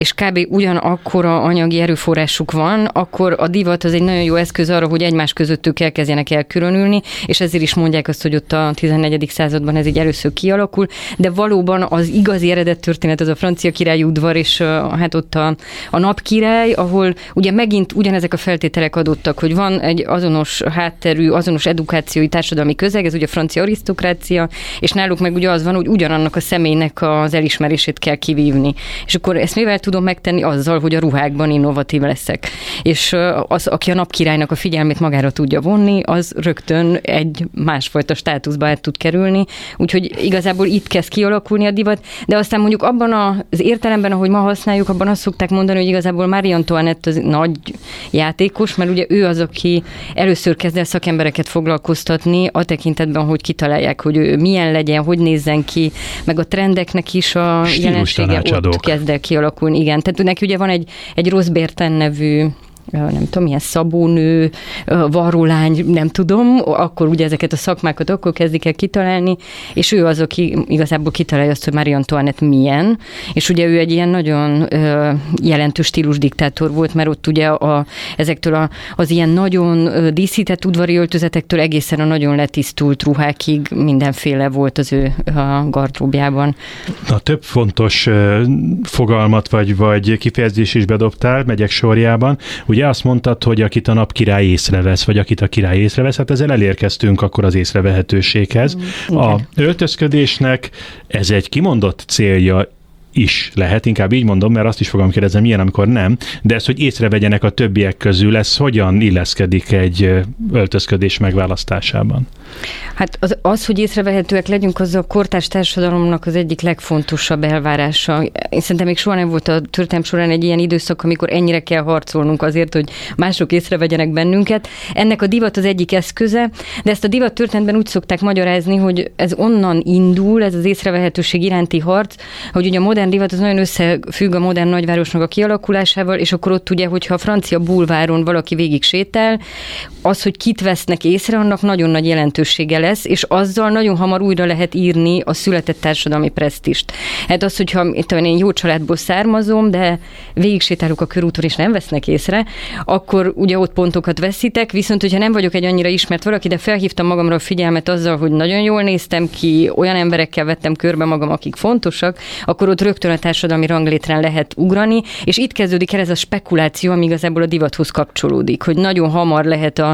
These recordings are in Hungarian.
és kb. Ugyanakkora anyagi erőforrásuk van, akkor a divat az egy nagyon jó eszköz arra, hogy egymás között ők elkezdjenek elkülönülni, és ezért is mondják azt, hogy ott a 14. században ez így először kialakul, de valóban az igazi eredet történet az a francia királyi udvar, és hát ott a napkirály, ahol ugye megint ugyanezek a feltételek adottak, hogy van egy azonos hátterű, azonos edukációi társadalmi közeg, ez ugye a francia arisztokrácia, és náluk meg ugye az van, hogy ugyanannak a személynek az elismerését kell kivívni. És akkor ezt mivel tudom megtenni? Azzal, hogy a ruhákban innovatív leszek. És az, aki a napkirálynak a figyelmét magára tudja vonni, az rögtön egy másfajta státuszba át tud kerülni. Úgyhogy igazából itt kezd kialakulni a divat, de aztán mondjuk abban az értelemben, ahogy ma használjuk, abban azt szokták mondani, hogy igazából Marie Antoinette az nagy játékos, mert ugye ő az, aki először kezd el szakembereket foglalkoztatni a tekintetben, hogy kitalálják, hogy ő milyen legyen, hogy nézzen ki, meg a trendeknek is a jelensége ott kezd el kialakulni. Igen, tehát neki ugye van egy Rose Bertin nevű, nem tudom, milyen szabónő, varrólány, nem tudom, akkor ugye ezeket a szakmákat akkor kezdik el kitalálni, és ő az, aki igazából kitalálja azt, hogy Marie Antoinette milyen, és ugye ő egy ilyen nagyon jelentős stílusdiktátor volt, mert ott ugye ezektől az ilyen nagyon díszített udvari öltözetektől egészen a nagyon letisztult ruhákig mindenféle volt az ő gardróbjában. Na, több fontos fogalmat vagy kifejezés is bedobtál, megyek sorjában. Ugye azt mondtad, hogy akit a napkirály észrevesz, vagy akit a király észrevesz, hát ezzel elérkeztünk akkor az észrevehetőséghez. A öltözködésnek ez egy kimondott célja is lehet, inkább így mondom, mert azt is fogom kérdezni, milyen, amikor nem, de ez, hogy észrevegyenek a többiek közül, ez hogyan illeszkedik egy öltözködés megválasztásában? Hát az, hogy észrevehetőek legyünk, az a kortárs társadalomnak az egyik legfontosabb elvárása. Én szerintem még soha nem volt a történelem során egy ilyen időszak, amikor ennyire kell harcolnunk azért, hogy mások észrevegyenek bennünket. Ennek a divat az egyik eszköze, de ezt a divat történetben úgy szokták magyarázni, hogy ez onnan indul, ez az észrevehetőség iránti harc, hogy ugye a modern divat az nagyon összefügg a modern nagyvárosnak a kialakulásával, és akkor ott ugye, hogyha a francia bulváron valaki végig sétál, az, hogy kit vesznek észre, annak nagyon nagy jelentősége lesz, és azzal nagyon hamar újra lehet írni a született társadalmi presztist. Hát az, hogyha én jó családból származom, de végig sétálok a körúton, és nem vesznek észre, akkor ugye ott pontokat veszítek, viszont hogyha nem vagyok egy annyira ismert valaki, de felhívtam magamra a figyelmet azzal, hogy nagyon jól néztem ki, olyan emberekkel vettem körbe magam, akik fontosak, akkor ott rögtön a társadalmi ranglétrán lehet ugrani, és itt kezdődik el ez a spekuláció, ami igazából a divathoz kapcsolódik, hogy nagyon hamar lehet a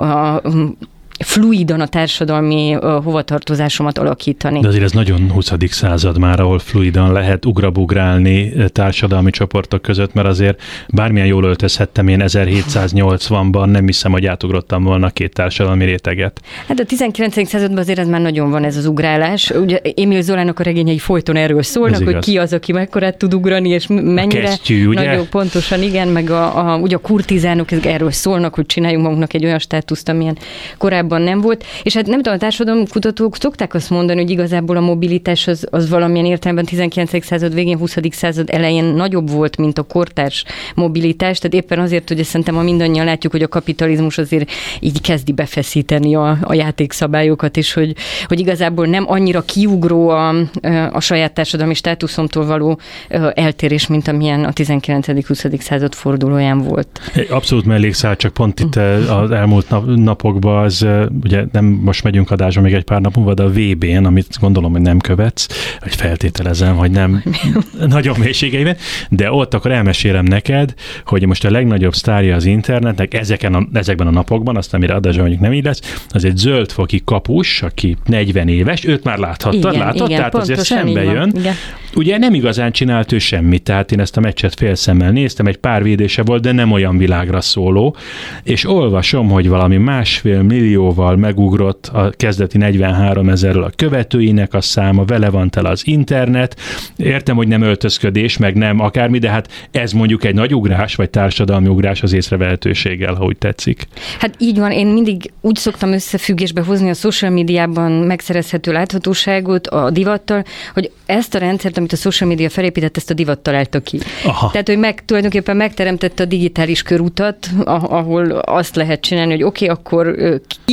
fluidan a társadalmi hovatartozásomat alakítani. De azért ez nagyon 20. század már, ahol fluidan lehet ugrabugrálni társadalmi csoportok között, mert azért bármilyen jól öltözhettem én 1780-ban, nem hiszem, hogy átugrottam volna két társadalmi réteget. Hát a 19. században azért ez már nagyon van, ez az ugrálás. Ugye Émile Zolának a regényei folyton erről szólnak, hogy ki az, aki mekkorát tud ugrani, és mennyire. Kesztyű, ugye? Nagyon pontosan, igen, meg ugye a kurtizánok erről szólnak, hogy csináljunk magunknak egy olyan státuszt, amilyen korábban nem volt, és hát nem tudom, a társadalomkutatók szokták azt mondani, hogy igazából a mobilitás az valamilyen értelemben 19. század végén, 20. század elején nagyobb volt, mint a kortárs mobilitás, tehát éppen azért, hogy szerintem mindannyian látjuk, hogy a kapitalizmus azért így kezdi befeszíteni a játékszabályokat, és hogy igazából nem annyira kiugró a saját társadalmi státuszomtól való eltérés, mint amilyen a 19.-20. század fordulóján volt. Abszolút mellékszál, csak pont itt az elmúlt napokban az ugye nem most megyünk adásba még egy pár nap múlva, de a VB-n, amit gondolom, hogy nem követsz, vagy feltételezem, hogy nem nagyon mélységeiben, de ott akkor elmesélem neked, hogy most a legnagyobb sztárja az internetnek ezekben a napokban, aztán mire adásban mondjuk nem így lesz, az egy zöldfoki kapus, aki 40 éves, őt már láthattad, igen, tehát azért szembe jön. Ugye nem igazán csinált ő semmit, tehát én ezt a meccset félszemmel néztem, egy pár védése volt, de nem olyan világra szóló, és olvasom, hogy valami 1,5 millióval megugrott a kezdeti 43 000-ről a követőinek a száma, vele van tele az internet. Értem, hogy nem öltözködés, meg nem akármi, de hát ez mondjuk egy nagy ugrás, vagy társadalmi ugrás az észrevehetőséggel, ha úgy tetszik. Hát így van, én mindig úgy szoktam összefüggésbe hozni a social médiában megszerezhető láthatóságot a divattal, hogy ezt a rendszert, amit a social média felépített, ezt a divat találta ki. Aha. Tehát, hogy tulajdonképpen megteremtette a digitális körutat, ahol azt lehet csinálni, hogy oké, akkor ki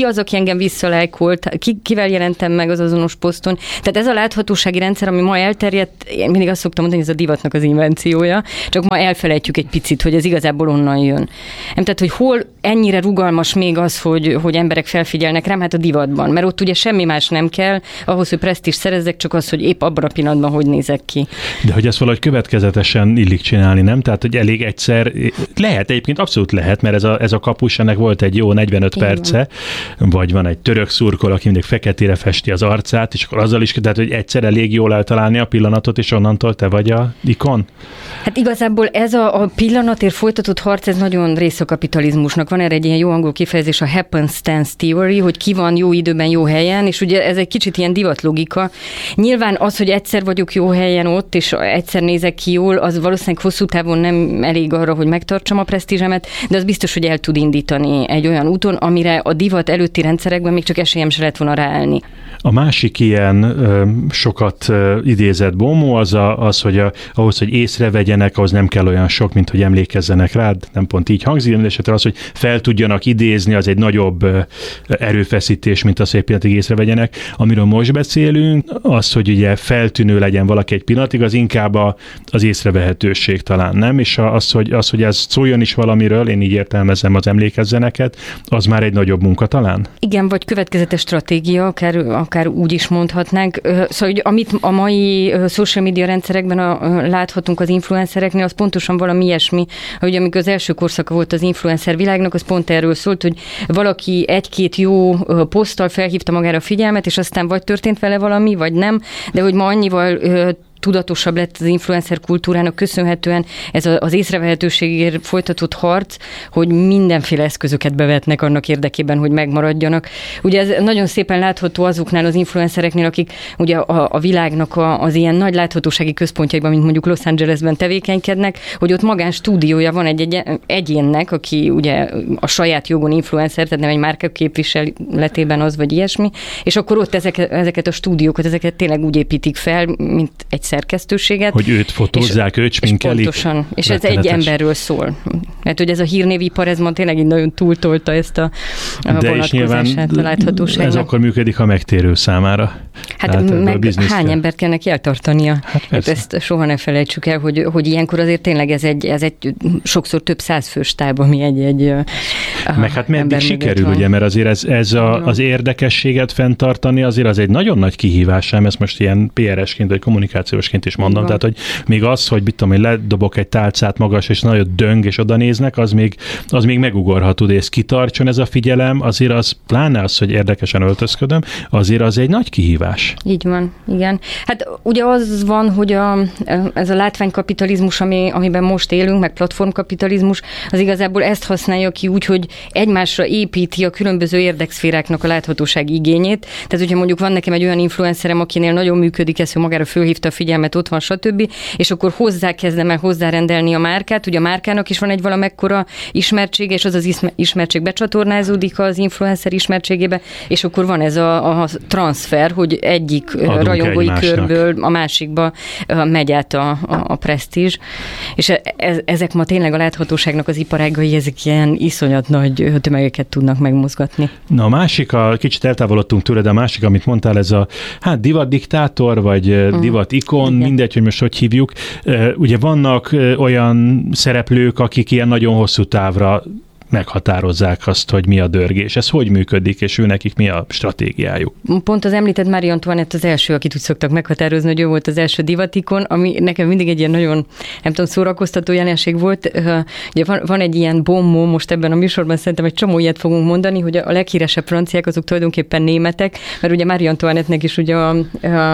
ki az, aki engem visszalájkolt, kivel jelentem meg az azonos poszton. Tehát ez a láthatósági rendszer, ami ma elterjedt, én mindig azt szoktam mondani, hogy ez a divatnak az invenciója, csak ma elfelejtjük egy picit, hogy ez igazából onnan jön. Nem, tehát, hogy hol ennyire rugalmas még az, hogy emberek felfigyelnek rám, hát a divatban, mert ott ugye semmi más nem kell, ahhoz, hogy presztízs szerezzek, csak az, hogy épp abban a pillanatban hogy nézek ki. De hogy ezt valahogy következetesen illik csinálni, nem? Tehát, hogy elég egyszer, lehet egyébként, abszolút lehet, mert ez a kapus, ennek volt egy jó 45 perce, vagy van egy török szurkol, aki mindig feketére festi az arcát, és akkor azzal is, tehát, hogy egyszer elég jól eltalálni a pillanatot, és onnantól te vagy a ikon? Hát igazából ez a pillanatért folytatott harc, ez nagyon része a kapitalizmusnak. Van erre egy ilyen jó angol kifejezés, a happenstance theory, hogy ki van jó időben, jó helyen, és ugye ez egy kicsit ilyen divatlogika. Nyilván az, hogy egyszer vagyok jó helyen ott, és egyszer nézek ki jól, az valószínűleg hosszú távon nem elég arra, hogy megtartsam a presztízsemet, de az biztos, hogy el tud indítani egy olyan úton, amire a divat előtti rendszerekben még csak esélyem se lett volna ráállni. A másik ilyen sokat idézett bombó az, hogy ahhoz, hogy észrevegyenek, ahhoz nem kell olyan sok, mint hogy emlékezzenek rád, nem pont így hangzik, de esetleg az, hogy fel tudjanak idézni, az egy nagyobb erőfeszítés, mint az, hogy egy pillanatig észrevegyenek. Amiről most beszélünk, az, hogy ugye feltűnő legyen valaki egy pillanatig, az inkább az észrevehetőség talán, nem? És az, hogy ez szóljon is valamiről, én így értelmezem az emlékezzeneket, az már egy nagyobb munka talán? Igen, vagy következetes stratégia, akár úgy is mondhatnánk. Szóval, hogy amit a mai social media rendszerekben láthatunk az influencereknél, az pontosan valami ilyesmi, hogy amikor az első korszaka volt az influencer világnak, az pont erről szólt, hogy valaki egy-két jó poszttal felhívta magára a figyelmet, és aztán vagy történt vele valami, vagy nem, de hogy ma annyival tudatosabb lett az influencer kultúrának köszönhetően ez az észrevehetőségért folytatott harc, hogy mindenféle eszközöket bevetnek annak érdekében, hogy megmaradjanak. Ugye ez nagyon szépen látható azoknál az influencereknél, akik ugye a világnak az ilyen nagy láthatósági központjaiban, mint mondjuk Los Angelesben tevékenykednek, hogy ott magánstúdiója van egy egyénnek, aki ugye a saját jogon influencer, tehát nem egy márka képviseletében az, vagy ilyesmi, és akkor ott ezeket a stúdiókat, ezeket tényleg úgy építik fel, mint egy szerkesztőséget. Hogy őt fotózzák, őt sminkelik. Pontosan, és ez egy emberről szól. Mert hogy ez a hírnévipar, ez ma tényleg így nagyon túltolta ezt a vonatkozását a láthatóságnak. Ez akkor működik a megtérő számára. Hát meg hány embert kell neki eltartania? Hát ezt soha ne felejtsük el, hogy ilyenkor azért tényleg ez egy sokszor több 100 fős táb, ami egy meg hát meddig sikerül, ugye, mert azért ez az érdekességet fenntartani, azért az egy nagyon nagy kihívás, ezt most ilyen PR-esként vagy kommunikációsként is mondom, tehát hogy még az, hogy mit tudom, hogy ledobok egy tálcát magas, és nagyon döng, és oda néznek, az még megugorható, de ezt kitartson ez a figyelem, azért az, pláne az, hogy érdekesen öltözködöm, azért az egy nagy kihívás. Így van, igen. Hát ugye az van, hogy ez a látványkapitalizmus, amiben most élünk, meg platformkapitalizmus, az igazából ezt használja ki úgy, hogy egymásra építi a különböző érdekszféráknak a láthatósági igényét. Tehát, hogyha mondjuk van nekem egy olyan influencerem, akinél nagyon működik ez, hogy magára fölhívta a figyelmet, ott van, stb., és akkor kezdem el hozzárendelni a márkát. Ugye a márkának is van egy valamekkora ismertsége, és az ismertség becsatornázódik az influencer ismertségébe, és akkor van ez a transfer, hogy egyik rajongói körből a másikba megy át a presztízs. És ezek ma tényleg a láthatóságnak az iparágai, ezek ilyen iszonyat nagy tömegeket tudnak megmozgatni. Na a másik, kicsit eltávolodtunk tőle, de a másik, amit mondtál, ez a divatdiktátor, vagy divatikon, mindegy, hogy most hogy hívjuk. Ugye vannak olyan szereplők, akik ilyen nagyon hosszú távra meghatározzák azt, hogy mi a dörgés. Ez hogy működik, és nekik mi a stratégiájuk? Pont az említett Marie Antoinette az első, akit úgy szoktak meghatározni, hogy ő volt az első divatikon, ami nekem mindig egy ilyen nagyon, nem tudom, szórakoztató jelenség volt. Ugye van egy ilyen bombó, most ebben a műsorban szerintem egy csomó ilyet fogunk mondani, hogy a leghíresebb franciák azok tulajdonképpen németek, mert ugye Marie Antoinette-nek is ugye a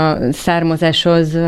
származása az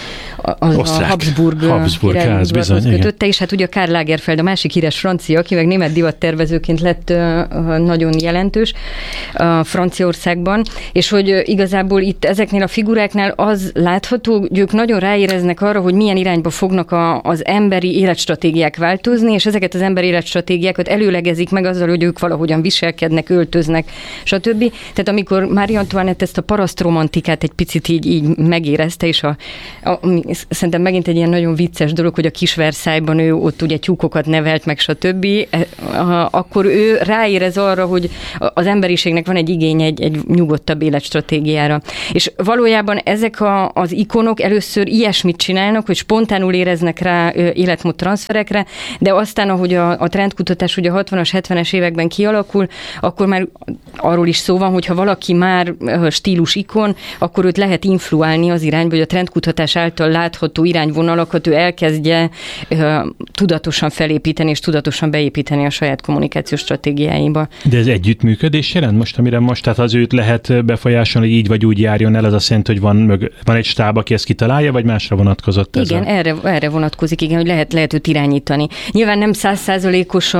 a Habsburg királyhoz kötötte, és hát ugye a Karl Lagerfeld, a másik híres francia, aki meg német divattervezőként lett nagyon jelentős Franciaországban, és hogy igazából itt ezeknél a figuráknál az látható, hogy ők nagyon ráéreznek arra, hogy milyen irányba fognak az emberi életstratégiák változni, és ezeket az emberi életstratégiákat előlegezik meg azzal, hogy ők valahogyan viselkednek, öltöznek, stb. Tehát amikor Marie Antoinette ezt a parasztromantikát egy picit így megérezte, és szerintem megint egy ilyen nagyon vicces dolog, hogy a Kis-Versailles-ban ő ott ugye tyúkokat nevelt, meg stb. Akkor ő ráérez arra, hogy az emberiségnek van egy igény egy nyugodtabb életstratégiára. És valójában ezek az ikonok először ilyesmit csinálnak, hogy spontánul éreznek rá életmód transferekre, de aztán, ahogy a trendkutatás ugye a 60-as, 70-es években kialakul, akkor már arról is szó van, hogy ha valaki már stílus ikon, akkor őt lehet influálni az irányba, hogy a trendkutatás által látható irányvonalakat ő elkezdje tudatosan felépíteni és tudatosan beépíteni a saját kommunikációs stratégiáiba. De ez együttműködés jelent most, tehát az őt lehet befolyásolni, hogy így vagy úgy járjon el, az azt jelenti, hogy van egy stáb, aki ezt kitalálja, vagy másra vonatkozott ez? Igen, erre vonatkozik, igen, hogy lehet őt irányítani. Nyilván nem 100%-os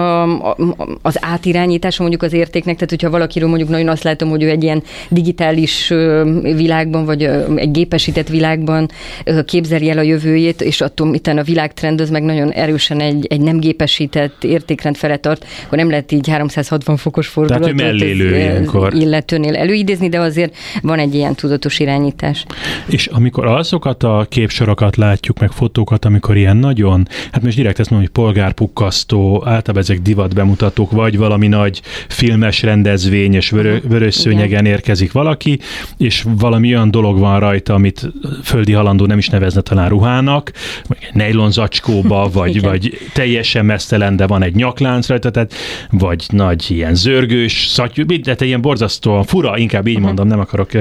az átirányítása mondjuk az értéknek, tehát hogyha valakiről mondjuk nagyon azt látom, hogy ő egy ilyen digitális világban, vagy egy gépesített világban képzeli el a jövőjét, és attól utána a világtrend az meg nagyon erősen egy nem gépesített értékrend fele tart, akkor nem lehet így 360 fokos fordulatot illetőnél előidézni, de azért van egy ilyen tudatos irányítás. És amikor azokat a képsorokat látjuk, meg fotókat, amikor ilyen nagyon, hát most direkt ezt mondom, hogy polgárpukkasztó, általában ezek divat bemutatók, vagy valami nagy filmes rendezvény, és vörös szőnyegen érkezik valaki, és valami olyan dolog van rajta, amit földi halandó nem is nevezne talán ruhának, vagy egy nejlon zacskóba, vagy teljesen mesztelen, de van egy nyaklánc rajta, tehát, vagy nagy ilyen zörgős, szattyú, tehát ilyen borzasztóan fura, inkább így mondom, nem akarok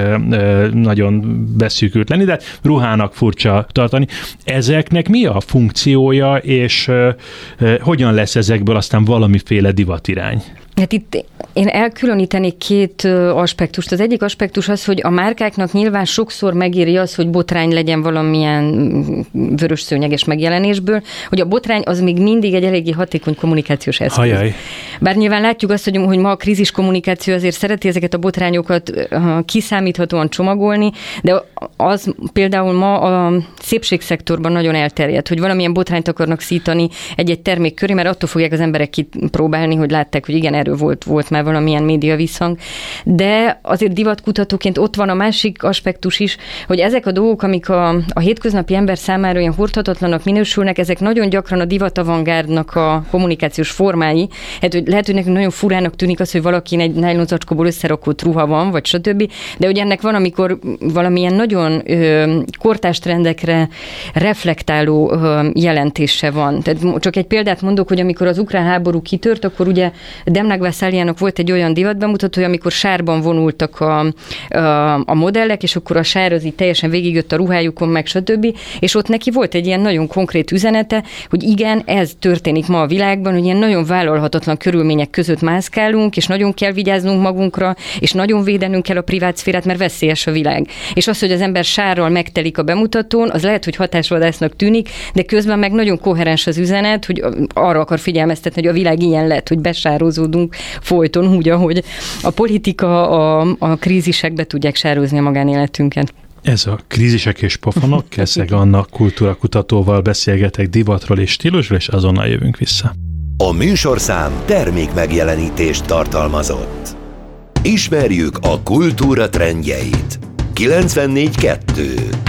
nagyon beszűkült lenni, de ruhának furcsa tartani. Ezeknek mi a funkciója, és hogyan lesz ezekből aztán valamiféle divatirány? Hát itt én elkülönítenék két aspektust. Az egyik aspektus az, hogy a márkáknak nyilván sokszor megéri az, hogy botrány legyen valamilyen vörös szőnyeges megjelenésből, hogy a botrány az még mindig egy eléggé hatékony kommunikációs eszköz. Ajaj. Bár nyilván látjuk azt, hogy ma a krízis kommunikáció azért szereti ezeket a botrányokat kiszámíthatóan csomagolni, de az például ma a szépségszektorban nagyon elterjedt, hogy valamilyen botrányt akarnak szítani egy-egy termék köré, mert attól fogják az emberek kipróbálni, hogy látták, hogy igen, erről volt már valamilyen média visszhang. De azért divatkutatóként ott van a másik aspektus is, hogy ezek a dolgok, amik a hétköznapi ember számára ilyen hordhatatlanak minősülnek, ezek nagyon gyakran a divatavantgárdnak a kommunikációs formái. Hát, hogy lehet, hogy nekünk nagyon furának tűnik az, hogy valakin egy nájlonzacskóból összerakott ruha van, vagy stb. De hogy ennek van, amikor valamilyen nagyon kortárs trendekre reflektáló jelentése van. Tehát csak egy példát mondok, hogy amikor az ukrán háború kitört, akkor ugye Demna Gvasaljának volt egy olyan divatbemutatója, amikor sárban vonultak a modellek, és akkor a sár az így teljesen végigjött a ruhájukon, meg stb. És ott neki volt egy ilyen nagyon konkrét üzenete, hogy igen, ez történik ma a világban, hogy ilyen nagyon vállalhatatlan körülmények között mászkálunk, és nagyon kell vigyáznunk magunkra, és nagyon védenünk kell a privát szférát, mert veszélyes a világ. És az, hogy az ember sárral megtelik a bemutatón, az lehet, hogy hatásvadásznak tűnik, de közben meg nagyon koherens az üzenet, hogy arra akar figyelmeztetni, hogy a világ ilyen lett, hogy besározódunk folyton, úgy, ahogy a politika, a krízisekbe tudják sározni a magánéletünket. Ez a Krízisek és pofonok, Keszeg Anna kultúrakutatóval beszélgetek divatról és stílusról, és azonnal jövünk vissza. A műsorszám termék megjelenítést tartalmazott. Ismerjük a kultúra trendjeit. 94.2